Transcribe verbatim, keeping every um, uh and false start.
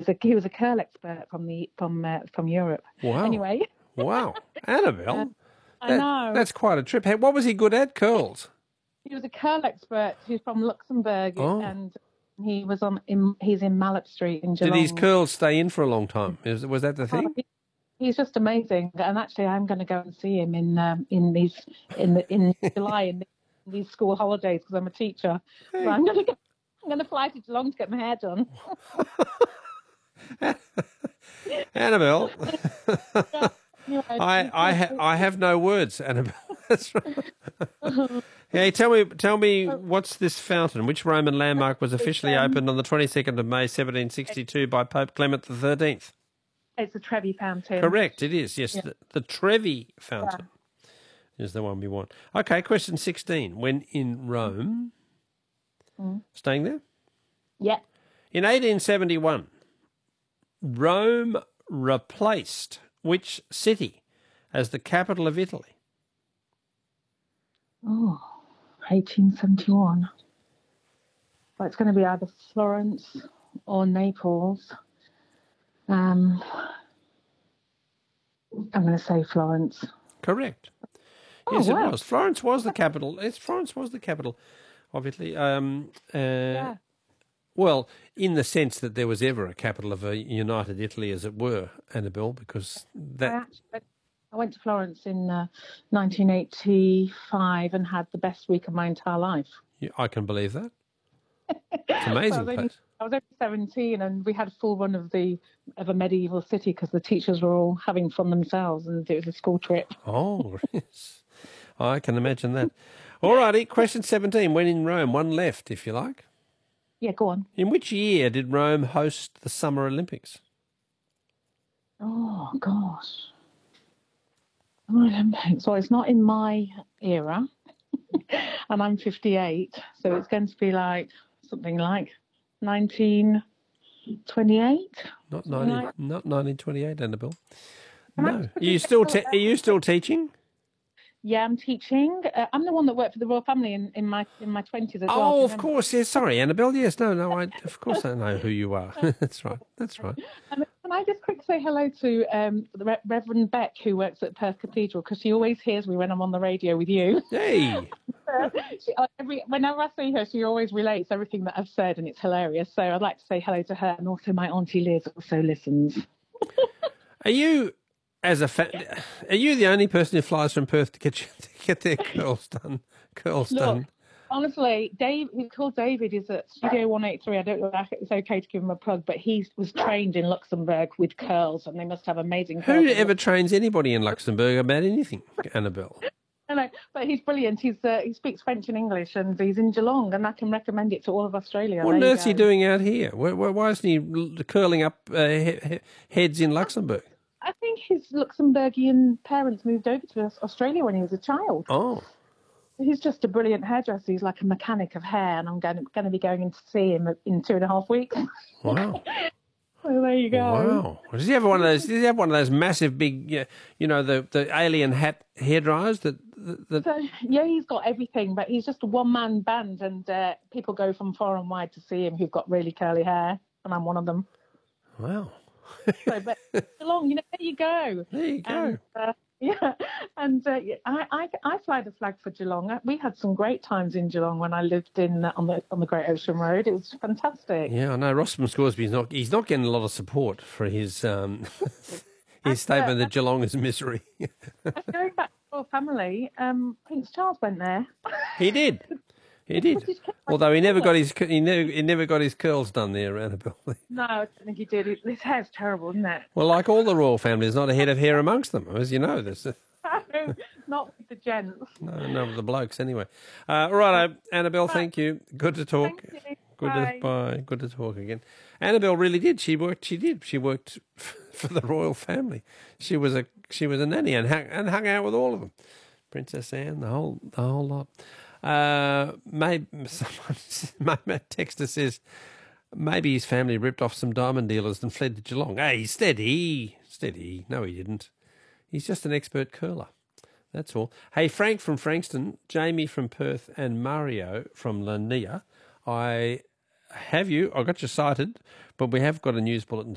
was a he was a curl expert from the from uh, from Europe. Wow. Anyway. Wow. Annabelle. Uh, I that, know. That's quite a trip. Hey, what was he good at? Curls? He was a curl expert. He's from Luxembourg, Oh. and he was on. In, he's in Mallet Street in Geelong. Did his curls stay in for a long time? Is, was that the thing? Oh, he, he's just amazing. And actually, I'm going to go and see him in um, in these in the, in July in these school holidays because I'm a teacher. Hey. So I'm going to go, I'm going to fly to Geelong to get my hair done. Annabelle. I I ha- I have no words, Annabelle. That's right. Hey, tell me, tell me, what's this fountain? Which Roman landmark was officially um, opened on the twenty-second of May, seventeen sixty-two, by Pope Clement the Thirteenth? It's the Trevi Fountain. Correct, it is. Yes, Yeah. the, the Trevi Fountain yeah. is the one we want. Okay, question sixteen. When in Rome, mm. staying there? Yeah. In eighteen seventy-one, Rome replaced which city as the capital of Italy? Oh, eighteen seventy-one. Well, it's going to be either Florence or Naples. Um, I'm going to say Florence. Correct. Oh, Yes, wow. it was. Florence was the capital. It's Florence was the capital of Italy. Um, uh, Yeah. Well, in the sense that there was ever a capital of a united Italy, as it were, Annabelle, because I, that. actually, I went to Florence in uh, nineteen eighty-five and had the best week of my entire life. I can believe that. It's amazing I was only, place. I was only seventeen, and we had a full run of the of a medieval city because the teachers were all having fun themselves, and it was a school trip. Oh, yes. I can imagine that. All righty, question seventeen. When in Rome, one left, if you like. Yeah, go on. In which year did Rome host the Summer Olympics? Oh gosh. So it's not in my era, and I'm fifty-eight, so it's going to be like something like nineteen twenty-eight. Not Something nineteen, like- not nineteen twenty-eight, Annabelle. Am I No. Are pretty you still sure te- are you still teaching? Yeah, I'm teaching. Uh, I'm the one that worked for the royal family in, in my in my twenties as well. Oh, do you of remember? course. Yes, sorry, Annabelle. Yes, no, no. I of course I know who you are. That's right. That's right. Um, can I just quickly say hello to um, the Re- Reverend Beck, who works at Perth Cathedral, because she always hears me when I'm on the radio with you. Hey. she, uh, every, whenever I see her, she always relates everything that I've said, and it's hilarious. So I'd like to say hello to her, and also my auntie Liz also listens. Are you, as a fa- are you the only person who flies from Perth to get you, to get their curls done? Curls Look, done. honestly, Dave, he's called David, is at Studio one eighty-three. I don't know if it's okay to give him a plug, but he was trained in Luxembourg with curls, and they must have amazing curls. Who ever trains anybody in Luxembourg about anything, Annabelle? I know, but he's brilliant. He's uh, he speaks French and English, and he's in Geelong, and I can recommend it to all of Australia. What on There you earth's he go. doing out here? Why, why, why isn't he l- curling up uh, he- he- heads in Luxembourg? I think his Luxembourgian parents moved over to Australia when he was a child. Oh, He's just a brilliant hairdresser. He's like a mechanic of hair, and I'm going to, going to be going in to see him in two and a half weeks. wow. So there you go. Wow! Does he have one of those? Does he have one of those massive, big, uh, you know, the, the alien hat hair dryers that that? So yeah, he's got everything, but he's just a one-man band, and uh, people go from far and wide to see him who've got really curly hair, and I'm one of them. Wow! So, but Geelong, you know, there you go. There you go. And, uh, yeah, and uh, yeah, I, I I fly the flag for Geelong. We had some great times in Geelong when I lived in uh, on the on the Great Ocean Road. It was fantastic. Yeah, I know. Rossman Scoresby's not. He's not getting a lot of support for his um, his statement that Geelong is misery. Going back to our family, um, Prince Charles went there. He did. He did. Although he never got his he never he never got his curls done there, Annabelle. No, I don't think he did. His hair's terrible, isn't it? Well, like all the royal family, there's not a head of hair amongst them, as you know. There's Not with the gents. no, none of the blokes anyway. Uh, right, Annabelle. Thank you. Good to talk. Thank you. Good Bye. to bye. Good to talk again. Annabelle really did. She worked. She did. She worked for the royal family. She was a she was a nanny and hung, and hung out with all of them. Princess Anne, the whole the whole lot. Uh, maybe someone, my texter says maybe his family ripped off some diamond dealers and fled to Geelong. Hey, steady, steady. No, he didn't. He's just an expert curler. That's all. Hey, Frank from Frankston, Jamie from Perth, and Mario from Lania. I have you. I got you cited, but we have got a news bulletin